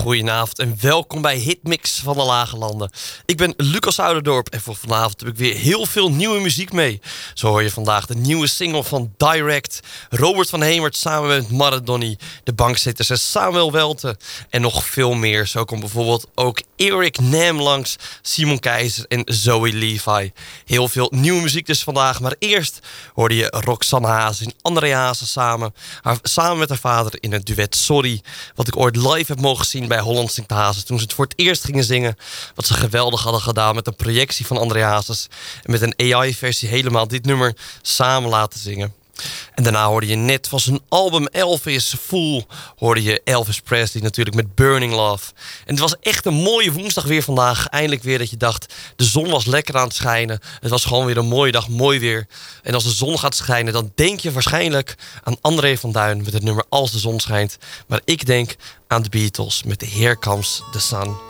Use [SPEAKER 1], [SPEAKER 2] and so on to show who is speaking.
[SPEAKER 1] goedenavond en welkom bij Hitmix van de Lage Landen. Ik ben Lucas Ouderdorp en voor vanavond heb ik weer heel veel nieuwe muziek mee. Zo hoor je vandaag de nieuwe single van Direct, Robert van Hemert samen met Maradoni, de bankzitters en Samuel Welte en nog veel meer. Zo komt bijvoorbeeld ook Eric Nam langs, Simon Keizer en Zoe Levi. Heel veel nieuwe muziek dus vandaag, maar eerst hoorde je Roxanne Haas en André Hazes samen met haar vader in het duet Sorry, wat ik ooit live heb mogen zien bij Holland Zingt Hazes toen ze het voor het eerst gingen zingen. Wat ze geweldig hadden gedaan met een projectie van André Hazes en met een AI-versie helemaal dit nummer samen laten zingen. En daarna hoorde je net van zijn album Elvis Fool, hoorde je Elvis Presley natuurlijk met Burning Love. En het was echt een mooie woensdag weer vandaag. Eindelijk weer dat je dacht, de zon was lekker aan het schijnen. Het was gewoon weer een mooie dag, mooi weer. En als de zon gaat schijnen, dan denk je waarschijnlijk aan André van Duin met het nummer Als de zon schijnt. Maar ik denk aan de Beatles met Here Comes the Sun.